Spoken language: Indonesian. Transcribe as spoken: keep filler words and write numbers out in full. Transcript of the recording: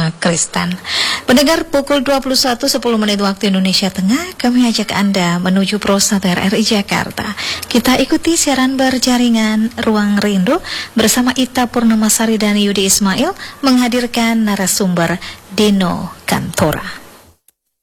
agama Kristen. Pendengar, pukul dua puluh satu sepuluh menit waktu Indonesia Tengah, kami ajak Anda menuju Prostat R R I Jakarta. Kita ikuti siaran berjaringan Ruang Rindu bersama Ita Purnamasari dan Yudi Ismail menghadirkan narasumber Dino Kantora.